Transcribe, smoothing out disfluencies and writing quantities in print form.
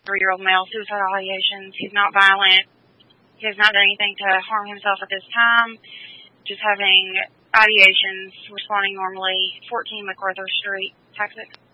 3-year-old male, suicidal ideations. He's not violent. He has not done anything to harm himself at this time. Just having ideations, responding normally. 14 MacArthur Street, Texas.